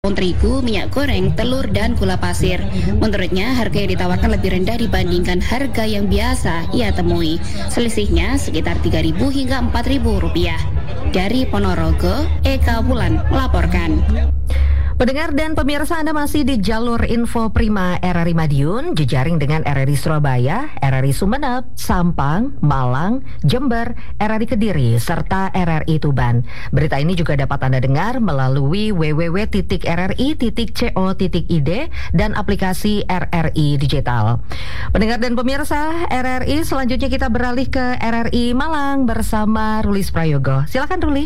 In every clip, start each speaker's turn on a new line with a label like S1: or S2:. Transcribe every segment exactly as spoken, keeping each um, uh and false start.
S1: tepung terigu, minyak goreng, telur, dan gula pasir. Menurutnya, harga yang ditawarkan lebih rendah dibandingkan harga yang biasa ia temui. Selisihnya sekitar tiga ribu hingga empat ribu rupiah. Dari Ponorogo, Eka Wulan melaporkan.
S2: Pendengar dan pemirsa, Anda masih di jalur Info Prima R R I Madiun, jejaring dengan R R I Surabaya, R R I Sumeneb, Sampang, Malang, Jember, R R I Kediri, serta R R I Tuban. Berita ini juga dapat Anda dengar melalui w w w titik r r i titik co titik i d dan aplikasi R R I Digital. Pendengar dan pemirsa R R I, selanjutnya kita beralih ke R R I Malang bersama Rulis Prayogo. Silakan Ruli.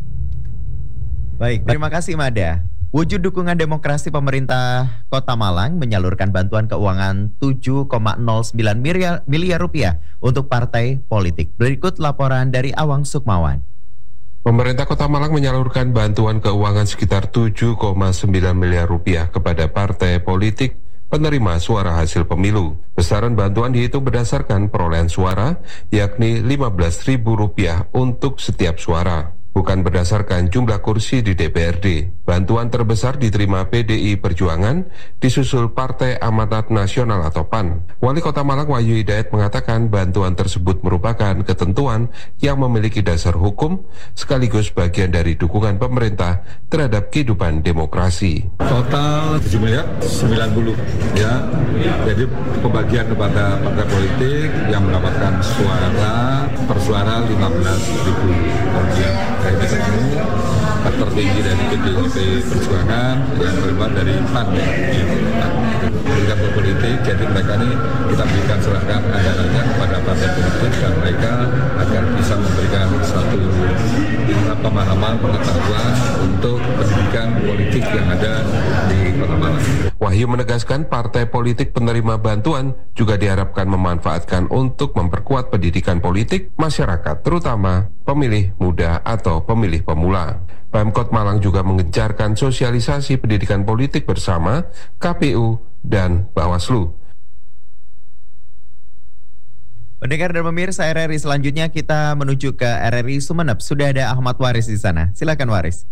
S3: Baik, terima kasih Mada. Wujud dukungan demokrasi, pemerintah Kota Malang menyalurkan bantuan keuangan tujuh koma nol sembilan miliar, miliar rupiah untuk partai politik. Berikut laporan dari Awang Sukmawan.
S4: Pemerintah Kota Malang menyalurkan bantuan keuangan sekitar tujuh koma sembilan miliar rupiah kepada partai politik penerima suara hasil pemilu. Besaran bantuan dihitung berdasarkan perolehan suara, yakni lima belas ribu rupiah untuk setiap suara, bukan berdasarkan jumlah kursi di D P R D. Bantuan terbesar diterima P D I Perjuangan, disusul Partai Amanat Nasional atau P A N. Wali Kota Malang Wahyu Hidayat mengatakan bantuan tersebut merupakan ketentuan yang memiliki dasar hukum, sekaligus bagian dari dukungan pemerintah terhadap kehidupan demokrasi.
S5: Total tujuh miliar sembilan puluh ya. Jadi pembagian kepada partai politik yang mendapatkan suara per suara lima belas ribu rupiah. Nah, ini ketemu tertinggi dari P D I Perjuangan yang terlibat dari P A N ya. Berikan politik, jadi mereka ini kita berikan serahkan anggarannya kepada partai politik dan mereka agar bisa memberikan satu pemahaman, pengetahuan untuk pendidikan politik yang ada di Kota Malang.
S4: Wahyu menegaskan partai politik penerima bantuan juga diharapkan memanfaatkan untuk memperkuat pendidikan politik masyarakat, terutama pemilih muda atau pemilih pemula. Pemkot Malang juga mengencarkan sosialisasi pendidikan politik bersama K P U dan Bawaslu.
S3: Pendengar dan pemirsa R R I, selanjutnya kita menuju ke R R I Sumeneb. Sudah ada Ahmad Waris di sana. Silakan Waris.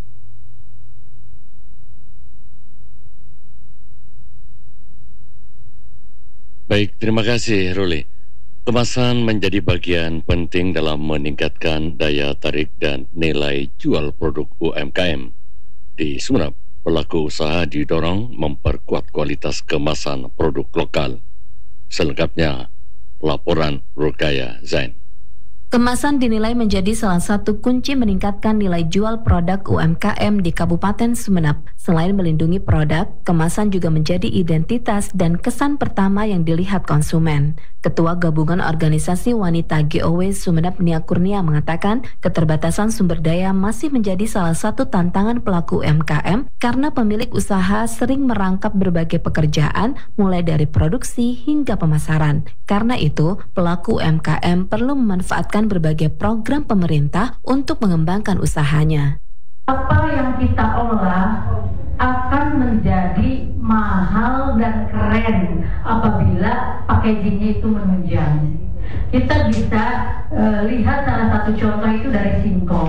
S6: Baik, terima kasih Ruli. Kemasan menjadi bagian penting dalam meningkatkan daya tarik dan nilai jual produk U M K M. Di Sumeneb, pelaku usaha didorong memperkuat kualitas kemasan produk lokal. Selengkapnya, laporan Rukaya Zain.
S7: Kemasan dinilai menjadi salah satu kunci meningkatkan nilai jual produk U M K M di Kabupaten Sumeneb. Selain melindungi produk, kemasan juga menjadi identitas dan kesan pertama yang dilihat konsumen. Ketua Gabungan Organisasi Wanita G O W Sumeneb Nia Kurnia mengatakan keterbatasan sumber daya masih menjadi salah satu tantangan pelaku U M K M karena pemilik usaha sering merangkap berbagai pekerjaan mulai dari produksi hingga pemasaran. Karena itu, pelaku U M K M perlu memanfaatkan berbagai program pemerintah untuk mengembangkan usahanya.
S8: Apa yang kita olah akan menjadi mahal dan keren apabila packagingnya itu menunjang. Kita bisa uh, lihat salah satu contoh itu dari singkong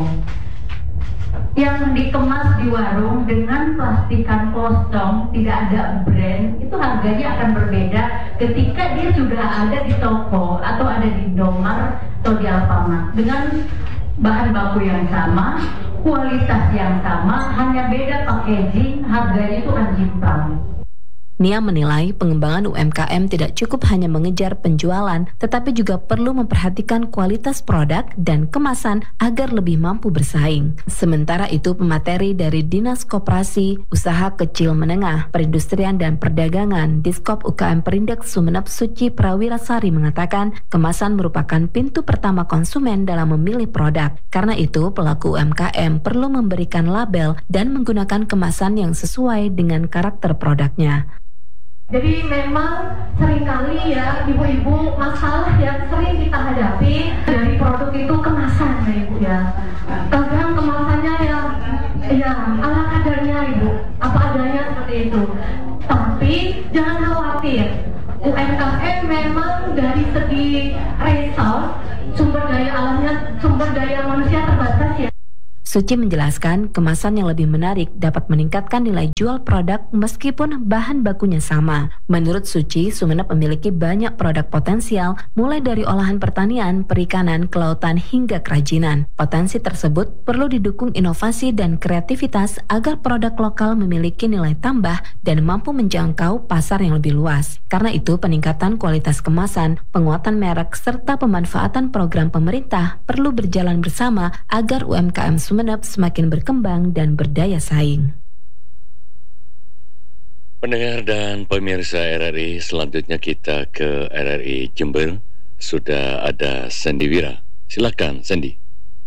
S8: yang dikemas di warung dengan plastikan kosong, tidak ada brand, itu harganya akan berbeda ketika dia sudah ada di toko atau ada di Indomaret atau di Alfamart dengan bahan baku yang sama, kualitas yang sama, hanya beda packaging, harganya itu anjing.
S7: Nia menilai pengembangan U M K M tidak cukup hanya mengejar penjualan, tetapi juga perlu memperhatikan kualitas produk dan kemasan agar lebih mampu bersaing. Sementara itu, pemateri dari Dinas Koperasi, Usaha Kecil Menengah, Perindustrian dan Perdagangan, Diskop U K M Perindek Sumeneb Suci Prawirasari mengatakan kemasan merupakan pintu pertama konsumen dalam memilih produk. Karena itu, pelaku U M K M perlu memberikan label dan menggunakan kemasan yang sesuai dengan karakter produknya.
S8: Jadi memang seringkali ya ibu-ibu masalah yang sering kita hadapi dari produk itu kemasan ya ibu ya. Kadang kemasannya yang ya ala kadarnya ibu, apa adanya seperti itu. Tapi jangan khawatir, U M K M memang dari segi resource, sumber daya alamnya, sumber daya manusia terbatas ya.
S7: Suci menjelaskan kemasan yang lebih menarik dapat meningkatkan nilai jual produk meskipun bahan bakunya sama. Menurut Suci, Sumeneb memiliki banyak produk potensial mulai dari olahan pertanian, perikanan, kelautan hingga kerajinan. Potensi tersebut perlu didukung inovasi dan kreativitas agar produk lokal memiliki nilai tambah dan mampu menjangkau pasar yang lebih luas. Karena itu, peningkatan kualitas kemasan, penguatan merek, serta pemanfaatan program pemerintah perlu berjalan bersama agar U M K M Sumeneb semakin berkembang dan berdaya saing.
S6: Pendengar dan pemirsa R R I, selanjutnya kita ke R R I Jember. Sudah ada Sandy Wira. Silakan, Sandy.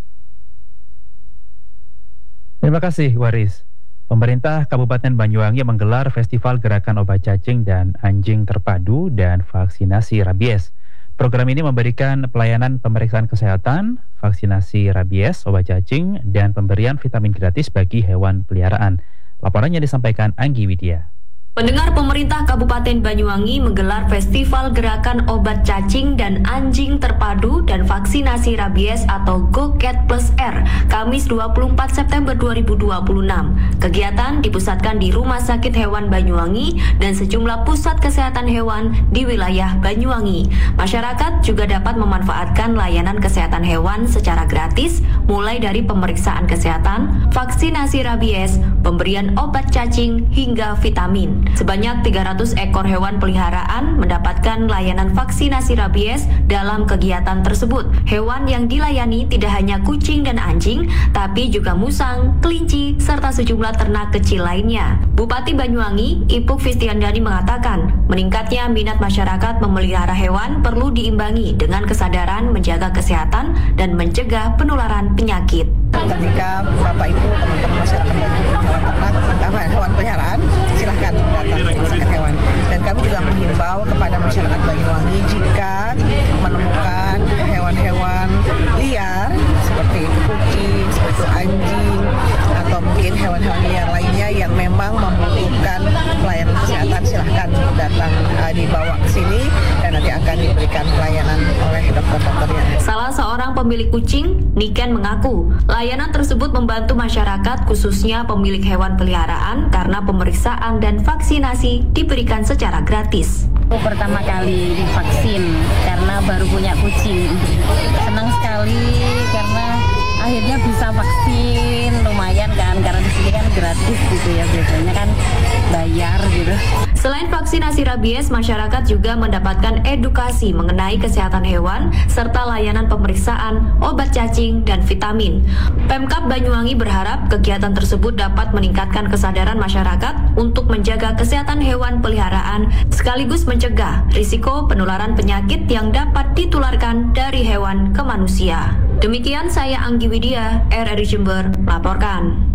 S9: Terima kasih, Waris. Pemerintah Kabupaten Banyuwangi menggelar Festival Gerakan Obat Cacing dan Anjing Terpadu dan Vaksinasi Rabies. Program ini memberikan pelayanan pemeriksaan kesehatan, vaksinasi rabies, obat cacing, dan pemberian vitamin gratis bagi hewan peliharaan. Laporannya disampaikan Anggi Widya.
S7: Pendengar, pemerintah Kabupaten Banyuwangi menggelar Festival Gerakan Obat Cacing dan Anjing Terpadu dan Vaksinasi Rabies atau Go Cat Plus R, Kamis dua puluh empat September dua ribu dua puluh enam. Kegiatan dipusatkan di Rumah Sakit Hewan Banyuwangi dan sejumlah pusat kesehatan hewan di wilayah Banyuwangi. Masyarakat juga dapat memanfaatkan layanan kesehatan hewan secara gratis, mulai dari pemeriksaan kesehatan, vaksinasi rabies, pemberian obat cacing, hingga vitamin. Sebanyak tiga ratus ekor hewan peliharaan mendapatkan layanan vaksinasi rabies dalam kegiatan tersebut. Hewan yang dilayani tidak hanya kucing dan anjing, tapi juga musang, kelinci, serta sejumlah ternak kecil lainnya. Bupati Banyuwangi, Ipuk Fistiandani mengatakan, meningkatnya minat masyarakat memelihara hewan perlu diimbangi dengan kesadaran menjaga kesehatan dan mencegah penularan penyakit.
S10: Ketika Bapak Ibu, teman-teman masyarakat yang hewan ternak, hewan peliharaan, silahkan datang ke rumah sakit hewan. Dan kami juga menghimbau kepada masyarakat Banyuwangi jika menemukan hewan-hewan liar seperti itu kucing, seperti itu anjing, atau mungkin hewan-hewan liar lainnya yang memang membutuhkan pelayanan kesehatan, silahkan datang uh, dibawa ke sini dan nanti akan diberikan pelayanan oleh dokter-dokternya.
S7: Salah seorang pemilik kucing, Niken, mengaku layanan tersebut membantu masyarakat khususnya pemilik hewan peliharaan karena pemeriksaan dan vaksinasi diberikan secara gratis.
S11: Aku pertama kali divaksin karena baru punya kucing. Senang sekali karena akhirnya bisa vaksin, lumayan kan, karena di sini kan gratis gitu ya, biasanya kan bayar gitu.
S7: Selain vaksinasi rabies, masyarakat juga mendapatkan edukasi mengenai kesehatan hewan serta layanan pemeriksaan, obat cacing, dan vitamin. Pemkab Banyuwangi berharap kegiatan tersebut dapat meningkatkan kesadaran masyarakat untuk menjaga kesehatan hewan peliharaan sekaligus mencegah risiko penularan penyakit yang dapat ditularkan dari hewan ke manusia. Demikian saya Anggi Widya, R R I Jember, melaporkan.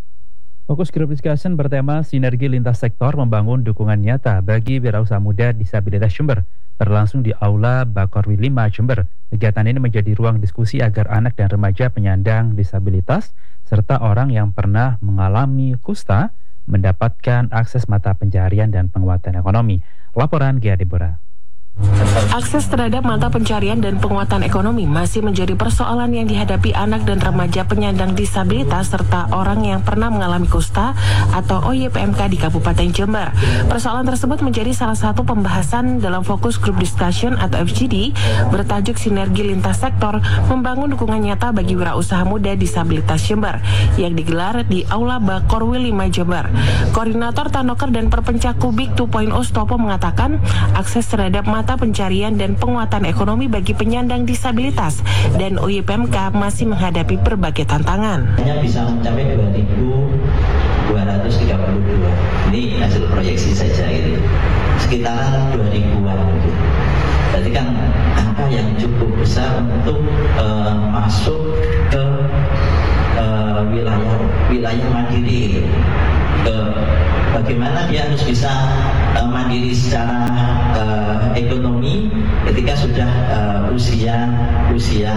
S9: Fokus Group Discussion bertema Sinergi Lintas Sektor Membangun Dukungan Nyata bagi Wirausaha Muda Disabilitas Jember berlangsung di Aula Bakorwi lima Jember. Kegiatan ini menjadi ruang diskusi agar anak dan remaja penyandang disabilitas serta orang yang pernah mengalami kusta mendapatkan akses mata pencaharian dan penguatan ekonomi. Laporan Gia Deborah.
S12: Akses terhadap mata pencarian dan penguatan ekonomi masih menjadi persoalan yang dihadapi anak dan remaja penyandang disabilitas serta orang yang pernah mengalami kusta atau O Y P M K di Kabupaten Jember. Persoalan tersebut menjadi salah satu pembahasan dalam fokus Group Discussion atau F G D bertajuk Sinergi Lintas Sektor Membangun Dukungan Nyata bagi Wirausaha Muda Disabilitas Jember yang digelar di Aula Bakorwi lima Jember. Koordinator Tanoker dan Perpencak Kubik dua titik nol Stopo mengatakan akses terhadap mata pencarian dan penguatan ekonomi bagi penyandang disabilitas dan O Y P M K masih menghadapi berbagai tantangan.
S13: Hanya bisa mencapai dua ribu dua ratus tiga puluh dua. Ini hasil proyeksi saja itu. Sekitaran dua ribuan gitu. Berarti kan angka yang cukup besar untuk uh, masuk ke uh, wilayah wilayah mandiri gitu. Ke bagaimana dia harus bisa uh, mandiri secara uh, ekonomi ketika sudah uh, usia usia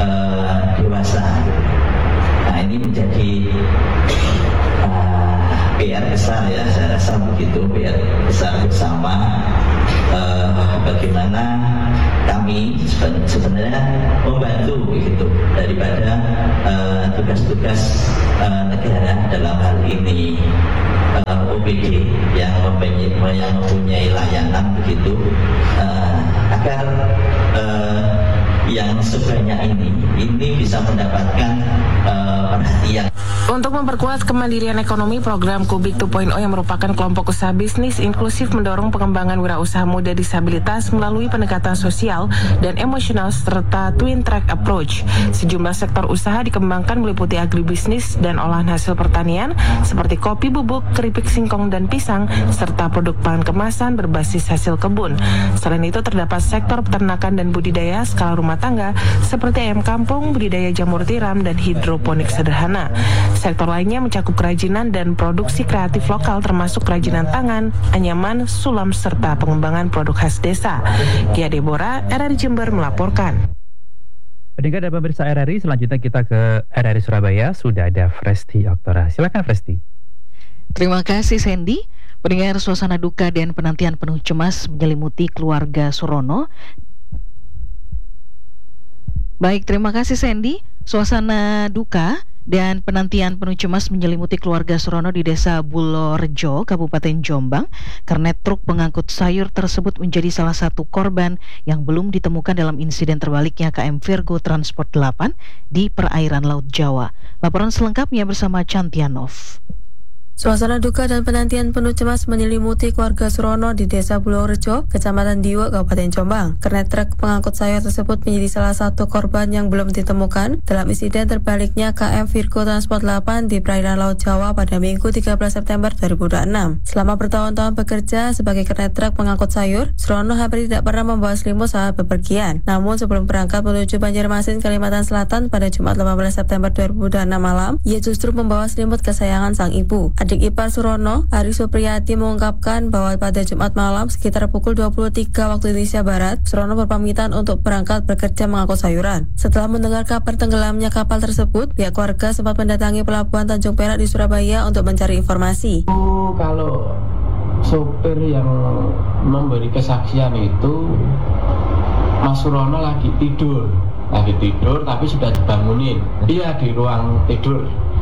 S13: uh, dewasa. Nah ini menjadi uh, P R besar ya, saya rasa begitu, P R besar bersama uh, bagaimana kami sebenarnya membantu begitu daripada uh, tugas-tugas uh, negara dalam hal ini uh, O P D yang mempunyai, yang mempunyai layanan begitu uh, agar uh, yang sebanyak ini ini bisa mendapatkan uh, perhatian.
S12: Untuk memperkuat kemandirian ekonomi, program Kubik dua titik nol yang merupakan kelompok usaha bisnis inklusif mendorong pengembangan wirausaha muda disabilitas melalui pendekatan sosial dan emosional serta twin track approach. Sejumlah sektor usaha dikembangkan meliputi agribisnis dan olahan hasil pertanian seperti kopi bubuk, keripik singkong dan pisang, serta produk pangan kemasan berbasis hasil kebun. Selain itu terdapat sektor peternakan dan budidaya skala rumah tangga seperti ayam kampung, budidaya jamur tiram, dan hidroponik sederhana. Sektor lainnya mencakup kerajinan dan produksi kreatif lokal termasuk kerajinan tangan, anyaman, sulam, serta pengembangan produk khas desa. Kia Deborah, R R I Jember melaporkan.
S9: Pendengar dan pemirsa R R I, selanjutnya kita ke R R I Surabaya. Sudah ada Fresti Oktora. Silakan Fresti.
S14: Terima kasih Sandy. Pendengar, suasana duka dan penantian penuh cemas menyelimuti keluarga Surono. Baik, terima kasih Sandy. Suasana duka dan penantian penuh cemas menyelimuti keluarga Surono di Desa Bulorejo, Kabupaten Jombang, karena truk pengangkut sayur tersebut menjadi salah satu korban yang belum ditemukan dalam insiden terbaliknya K M Virgo Transport delapan di perairan Laut Jawa. Laporan selengkapnya bersama Chantianov.
S15: Suasana duka dan penantian penuh cemas menyelimuti keluarga Surono di Desa Bulorejo, Kecamatan Diwa, Kabupaten Jombang, karena truk pengangkut sayur tersebut menjadi salah satu korban yang belum ditemukan dalam insiden terbaliknya K M Virgo Transport delapan di perairan Laut Jawa pada Minggu tiga belas September dua ribu dua puluh enam. Selama bertahun-tahun bekerja sebagai kernet truk pengangkut sayur, Surono hampir tidak pernah membawa selimut saat bepergian. Namun sebelum berangkat menuju Banjarmasin, Kalimantan Selatan pada Jumat delapan belas September dua ribu dua puluh enam malam, ia justru membawa selimut kesayangan sang ibu. Adik ipar Surono, Ari Supriyati, mengungkapkan bahwa pada Jumat malam sekitar pukul dua puluh tiga waktu Indonesia Barat, Surono berpamitan untuk berangkat bekerja mengangkut sayuran. Setelah mendengar kabar tenggelamnya kapal tersebut, pihak keluarga sempat mendatangi pelabuhan Tanjung Perak di Surabaya untuk mencari informasi.
S16: Kalau sopir yang memberi kesaksian itu, Mas Surono lagi tidur, lagi tidur tapi sudah dibangunin. Dia di ruang tidur,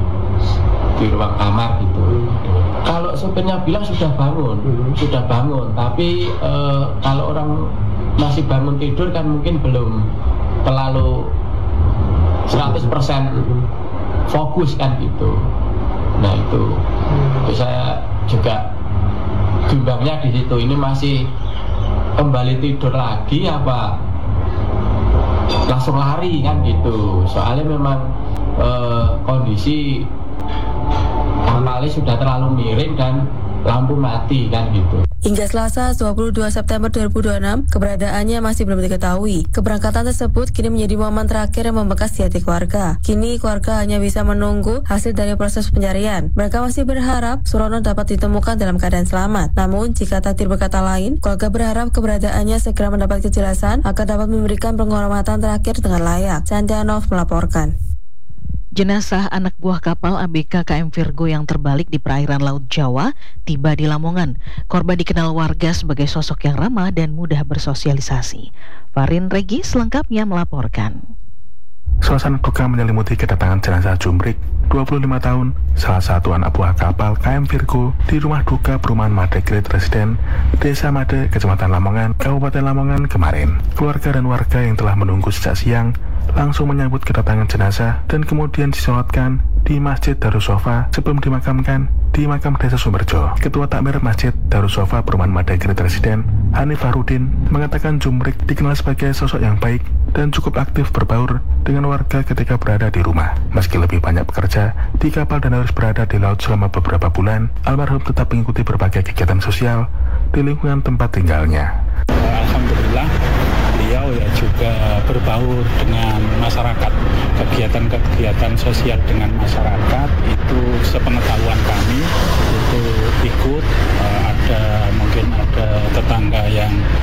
S16: di ruang kamar gitu. Kalau sopirnya bilang sudah bangun, sudah bangun, tapi e, kalau orang masih bangun tidur kan mungkin belum terlalu seratus persen fokus kan gitu. Nah itu, itu saya juga bimbangnya di situ. Ini masih kembali tidur lagi apa langsung lari kan gitu. Soalnya memang e, kondisi kapalnya sudah terlalu miring dan lampu mati kan gitu.
S15: Hingga Selasa dua puluh dua September dua ribu dua puluh enam, keberadaannya masih belum diketahui. Keberangkatan tersebut kini menjadi momen terakhir yang membekas di hati keluarga. Kini keluarga hanya bisa menunggu hasil dari proses pencarian. Mereka masih berharap Surono dapat ditemukan dalam keadaan selamat. Namun jika takdir berkata lain, keluarga berharap keberadaannya segera mendapat kejelasan agar dapat memberikan penghormatan terakhir dengan layak. Chantianov melaporkan.
S14: Jenazah anak buah kapal A B K K M Virgo yang terbalik di perairan Laut Jawa tiba di Lamongan. Korban dikenal warga sebagai sosok yang ramah dan mudah bersosialisasi. Farin Regi selengkapnya melaporkan.
S17: Suasana duka menyelimuti kedatangan jenazah Jumrik, dua puluh lima tahun, salah satu anak buah kapal K M Virgo di rumah duka perumahan Made Great Residen, Desa Made, Kecamatan Lamongan, Kabupaten Lamongan kemarin. Keluarga dan warga yang telah menunggu sejak siang langsung menyambut kedatangan jenazah dan kemudian disolatkan di Masjid Darussofa sebelum dimakamkan di makam Desa Sumberjo. Ketua Takmir Masjid Darussofa Perumahan Made Great Residen, Hanif Farudin, mengatakan Jumrik dikenal sebagai sosok yang baik dan cukup aktif berbaur dengan warga ketika berada di rumah. Meski lebih banyak bekerja di kapal dan harus berada di laut selama beberapa bulan, almarhum tetap mengikuti berbagai kegiatan sosial di lingkungan tempat tinggalnya.
S18: Alhamdulillah, beliau ya juga berbaur dengan masyarakat, kegiatan-kegiatan sosial dengan masyarakat itu sepengetahuan kami itu ikut, ada mungkin ada tetangga yang sakit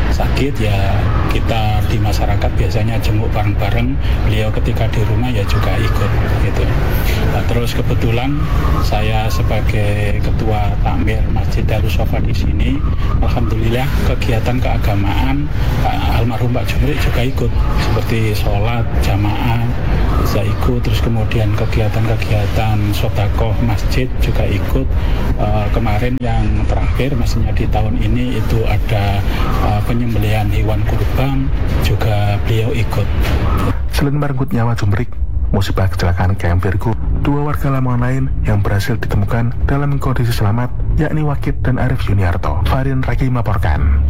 S18: sakit ya kita di masyarakat biasanya jenguk bareng-bareng, beliau ketika di rumah ya juga ikut gitu. Nah, terus kebetulan saya sebagai ketua takmir Masjid Darus Sofa di sini, alhamdulillah kegiatan keagamaan almarhum Pak Jumrik juga ikut, seperti sholat jamaah bisa ikut, terus kemudian kegiatan-kegiatan sedekah masjid juga ikut. Uh, kemarin yang terakhir, maksudnya di tahun ini itu ada uh, penyembelihan hewan kurban juga beliau ikut.
S17: Selain merenggut nyawa Jumrik, musibah kecelakaan K M Virgo, dua warga Lamongan lain yang berhasil ditemukan dalam kondisi selamat, yakni Wakid dan Arif Yuniarto. Farin Raki melaporkan.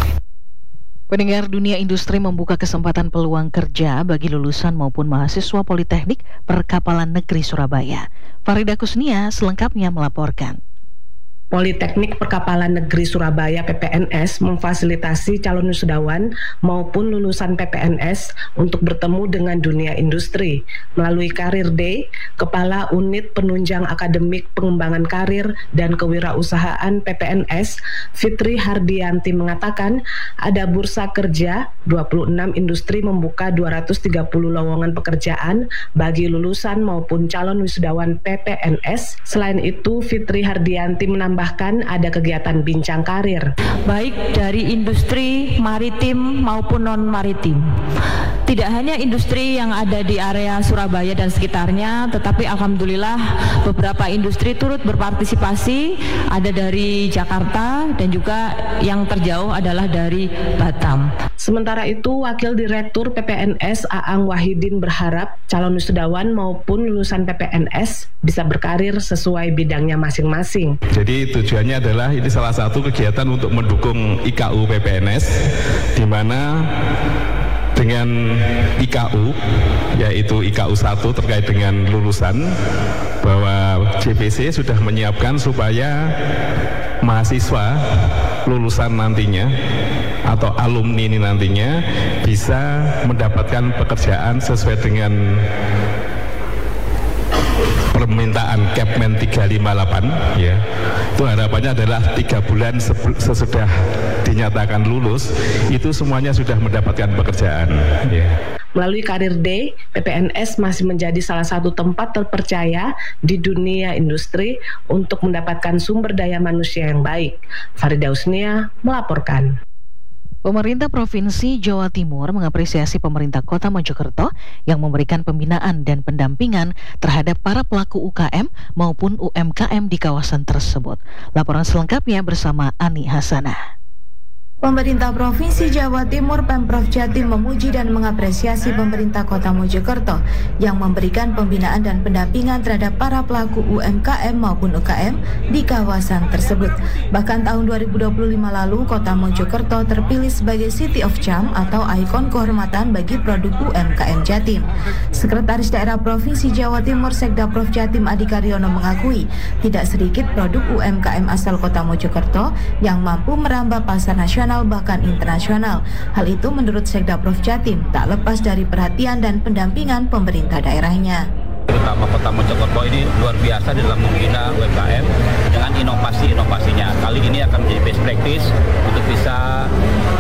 S14: Pendengar, dunia industri membuka kesempatan peluang kerja bagi lulusan maupun mahasiswa Politeknik Perkapalan Negeri Surabaya. Farida Kusnia selengkapnya melaporkan.
S19: Politeknik Perkapalan Negeri Surabaya P P N S memfasilitasi calon wisudawan maupun lulusan P P N S untuk bertemu dengan dunia industri. Melalui Karir Day, Kepala Unit Penunjang Akademik Pengembangan Karir dan Kewirausahaan P P N S, Fitri Hardianti mengatakan ada bursa kerja, dua puluh enam industri membuka dua ratus tiga puluh lowongan pekerjaan bagi lulusan maupun calon wisudawan P P N S. Selain itu, Fitri Hardianti menambahkan bahkan ada kegiatan bincang karir,
S20: baik dari industri maritim maupun non-maritim. Tidak hanya industri yang ada di area Surabaya dan sekitarnya, tetapi alhamdulillah beberapa industri turut berpartisipasi, ada dari Jakarta dan juga yang terjauh adalah dari Batam.
S19: Sementara itu, Wakil Direktur P P N S Aang Wahidin berharap calon wisudawan maupun lulusan P P N S bisa berkarir sesuai bidangnya masing-masing.
S21: Jadi tujuannya adalah ini salah satu kegiatan untuk mendukung I K U P P N S, di mana dengan I K U, yaitu I K U satu terkait dengan lulusan, bahwa J P C sudah menyiapkan supaya mahasiswa lulusan nantinya atau alumni ini nantinya bisa mendapatkan pekerjaan sesuai dengan permintaan Kepmen tiga lima delapan, ya. Itu harapannya adalah tiga bulan sesudah dinyatakan lulus itu semuanya sudah mendapatkan pekerjaan, ya.
S19: Melalui Karir Day, P P N S masih menjadi salah satu tempat terpercaya di dunia industri untuk mendapatkan sumber daya manusia yang baik. Farida Usnia melaporkan.
S14: Pemerintah Provinsi Jawa Timur mengapresiasi pemerintah Kota Mojokerto yang memberikan pembinaan dan pendampingan terhadap para pelaku U K M maupun U M K M di kawasan tersebut. Laporan selengkapnya bersama Ani Hasanah.
S22: Pemerintah Provinsi Jawa Timur Pemprov Jatim memuji dan mengapresiasi pemerintah Kota Mojokerto yang memberikan pembinaan dan pendampingan terhadap para pelaku U M K M maupun U K M di kawasan tersebut. Bahkan tahun dua ribu dua puluh lima lalu, Kota Mojokerto terpilih sebagai City of Charm atau ikon kehormatan bagi produk U M K M Jatim. Sekretaris Daerah Provinsi Jawa Timur Sekda Prof Jatim Adi Karyono mengakui tidak sedikit produk U M K M asal Kota Mojokerto yang mampu merambah pasar nasional bahkan internasional. Hal itu menurut Sekda Prof Jatim tak lepas dari perhatian dan pendampingan pemerintah daerahnya.
S23: Terutama Kota Mojokerto ini luar biasa di dalam membina U M K M dengan inovasi-inovasinya. Kali ini akan menjadi best practice untuk bisa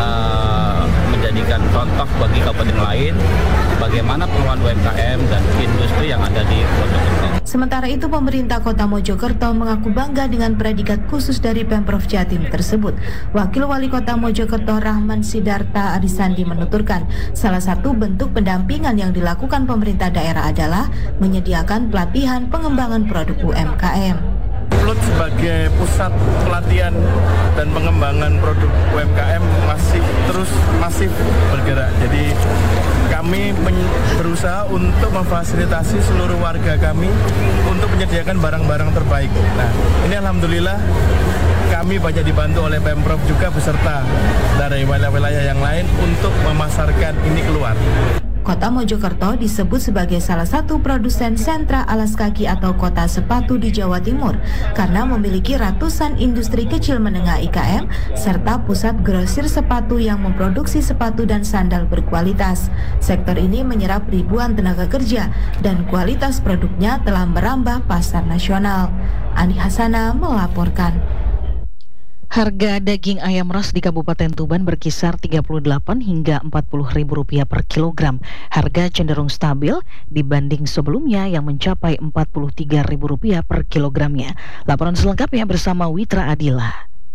S23: uh, menjadikan contoh bagi kabupaten lain bagaimana pengelolaan U M K M dan industri yang ada di Mojokerto.
S22: Sementara itu, pemerintah Kota Mojokerto mengaku bangga dengan predikat khusus dari Pemprov Jatim tersebut. Wakil Wali Kota Mojokerto Rahman Sidarta Arisandi menuturkan, salah satu bentuk pendampingan yang dilakukan pemerintah daerah adalah menyediakan pelatihan pengembangan produk U M K M.
S24: Lut sebagai pusat pelatihan dan pengembangan produk U M K M masih terus masif bergerak. Jadi kami berusaha untuk memfasilitasi seluruh warga kami untuk menyediakan barang-barang terbaik. Nah, ini alhamdulillah kami banyak dibantu oleh Pemprov juga beserta dari wilayah-wilayah yang lain untuk memasarkan ini keluar.
S22: Kota Mojokerto disebut sebagai salah satu produsen sentra alas kaki atau kota sepatu di Jawa Timur karena memiliki ratusan industri kecil menengah I K M serta pusat grosir sepatu yang memproduksi sepatu dan sandal berkualitas. Sektor ini menyerap ribuan tenaga kerja dan kualitas produknya telah merambah pasar nasional. Ani Hasanah melaporkan.
S14: Harga daging ayam ras di Kabupaten Tuban berkisar tiga puluh delapan hingga empat puluh ribu rupiah per kilogram. Harga cenderung stabil dibanding sebelumnya yang mencapai empat puluh tiga ribu rupiah per kilogramnya. Laporan selengkapnya bersama Witra Adila.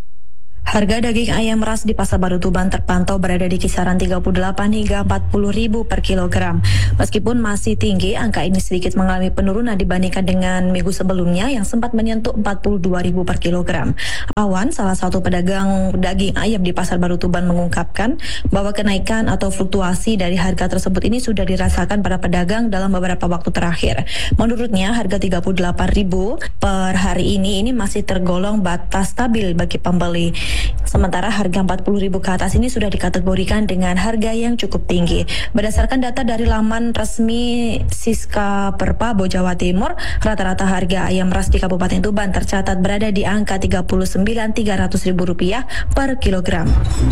S1: Harga daging ayam ras di Pasar Baru Tuban terpantau berada di kisaran tiga puluh delapan hingga empat puluh ribu per kilogram. Meskipun masih tinggi, angka ini sedikit mengalami penurunan dibandingkan dengan minggu sebelumnya yang sempat menyentuh empat puluh dua ribu per kilogram. Awan, salah satu pedagang daging ayam di Pasar Baru Tuban, mengungkapkan bahwa kenaikan atau fluktuasi dari harga tersebut ini sudah dirasakan para pedagang dalam beberapa waktu terakhir. Menurutnya, harga tiga puluh delapan ribu per hari ini ini masih tergolong batas stabil bagi pembeli. Sementara harga empat puluh ribu ke atas ini sudah dikategorikan dengan harga yang cukup tinggi. Berdasarkan data dari laman resmi Siska Perpabo Jawa Timur, rata-rata harga ayam ras di Kabupaten Tuban tercatat berada di angka tiga puluh sembilan tiga ratus ribu rupiah per kilogram.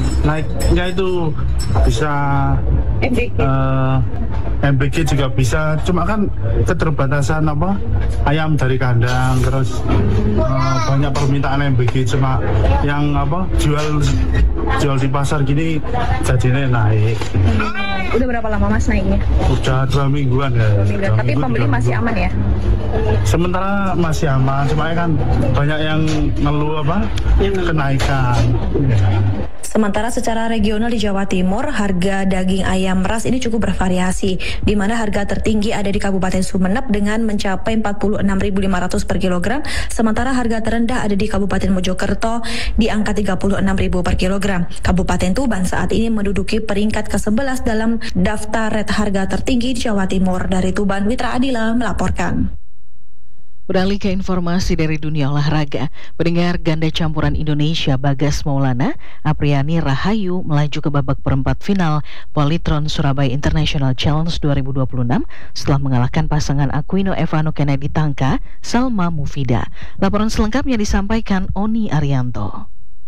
S2: Naiknya itu bisa M B K. Uh, M B K juga bisa, cuma kan keterbatasan apa ayam dari kandang, terus uh, banyak permintaan M B K, cuma yang apa jual jual di pasar gini jadinya naik.
S1: Udah berapa lama Mas naiknya?
S2: Udah dua mingguan ya.
S1: Dua mingguan. Tapi minggu, pembeli masih aman ya?
S2: Sementara masih aman, cuma kan banyak yang ngeluh apa kenaikan. Ya.
S1: Sementara secara regional di Jawa Timur, harga daging ayam ras ini cukup bervariasi, di mana harga tertinggi ada di Kabupaten Sumeneb dengan mencapai empat puluh enam ribu lima ratus per kilogram, sementara harga terendah ada di Kabupaten Mojokerto di angka tiga puluh enam ribu per kilogram. Kabupaten Tuban saat ini menduduki peringkat ke sebelas dalam daftar red harga tertinggi di Jawa Timur. Dari Tuban, Witra Adila melaporkan.
S14: Beralih ke informasi dari dunia olahraga, pendengar ganda campuran Indonesia Bagas Maulana, Apriani Rahayu melaju ke babak perempat final Polytron Surabaya International Challenge dua ribu dua puluh enam setelah mengalahkan pasangan Aquino Evano Kennedy Tangka, Salma Mufida. Laporan selengkapnya disampaikan Oni Arianto.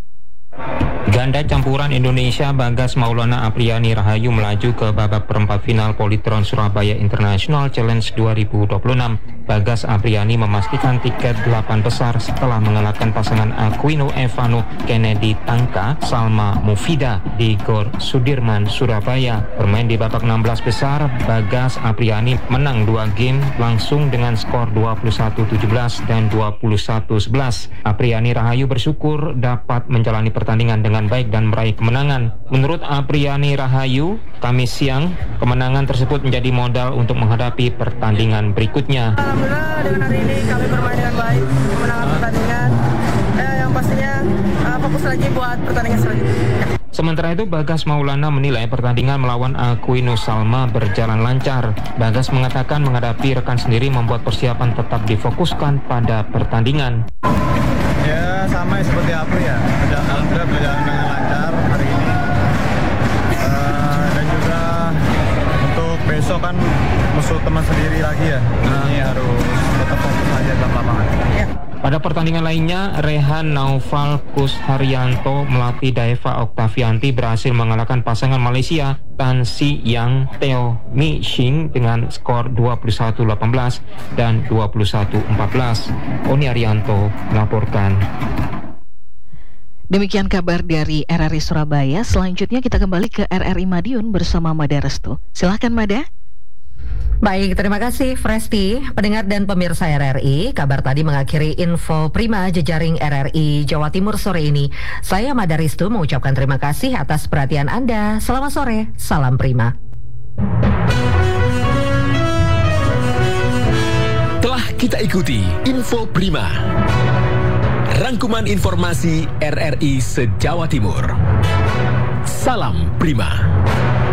S4: Ganda campuran Indonesia Bagas Maulana Apriani Rahayu melaju ke babak perempat final Polytron Surabaya International Challenge dua ribu dua puluh enam. Bagas Apriani memastikan tiket delapan besar setelah mengalahkan pasangan Aquino Evano Kennedy Tangka, Salma Mufida di Gor Sudirman, Surabaya. Bermain di babak enam belas besar, Bagas Apriani menang dua game langsung dengan skor dua puluh satu tujuh belas dan dua puluh satu sebelas. Apriani Rahayu bersyukur dapat menjalani pertandingan dengan baik dan meraih kemenangan. Menurut Apriani Rahayu, Kamis siang, kemenangan tersebut menjadi modal untuk menghadapi pertandingan berikutnya.
S5: Alhamdulillah dengan hari ini kami bermain dengan baik, memenangkan pertandingan. Eh, yang pastinya uh, fokus lagi buat pertandingan selanjutnya.
S4: Sementara itu, Bagas Maulana menilai pertandingan melawan Aquino Salma berjalan lancar. Bagas mengatakan menghadapi rekan sendiri membuat persiapan tetap difokuskan pada pertandingan.
S24: Ya sama seperti Apri ya, alhamdulillah berjalan dengan lancar hari ini. Uh, dan juga untuk besok kan musuh teman sendiri lagi ya, ini harus tetap fokus aja dalam lapangan. Ya.
S4: Pada pertandingan lainnya, Rehan Naufal Kus Haryanto melatih Daeva Oktavianti berhasil mengalahkan pasangan Malaysia Tan Si Yang Teo Mi Shing dengan skor dua puluh satu delapan belas dan dua puluh satu empat belas. Oni Arianto melaporkan.
S14: Demikian kabar dari R R I Surabaya. Selanjutnya kita kembali ke R R I Madiun bersama Mada Restu. Silahkan Mada.
S25: Baik, terima kasih Fresti. Pendengar dan pemirsa R R I, kabar tadi mengakhiri info Prima jejaring R R I Jawa Timur sore ini. Saya Mada Restu mengucapkan terima kasih atas perhatian Anda. Selamat sore, salam Prima.
S26: Telah kita ikuti info Prima, rangkuman informasi R R I se-Jawa Timur. Salam Prima.